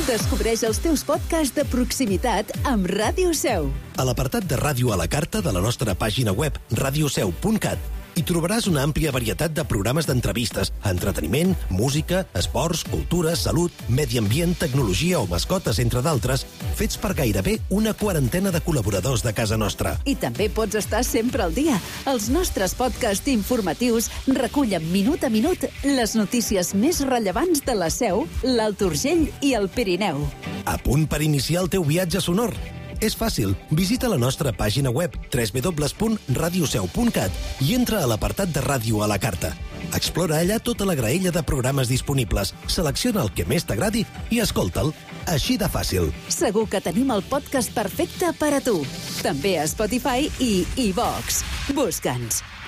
Descobreix els teus podcasts de proximitat amb Ràdio Seu. A l'apartat de ràdio a la carta de la nostra pàgina web radioseu.cat hi trobaràs una àmplia varietat de programes d'entrevistes, entreteniment, música, esports, cultura, salut, medi ambient, tecnologia o mascotes, entre d'altres, fets per gairebé una quarantena de col·laboradors de casa nostra. I també pots estar sempre al dia. Els nostres podcasts informatius recullen minut a minut les notícies més rellevants de la Seu, l'Alt Urgell i el Pirineu. A punt per iniciar el teu viatge sonor? És fàcil. Visita la nostra pàgina web www.radioseu.cat i entra a l'apartat de ràdio a la carta. Explora allà tota la graella de programes disponibles, selecciona el que més t'agradi i escolta'l. Així de fàcil. Segur que tenim el podcast perfecte per a tu. També a Spotify i iVox. Busca'ns.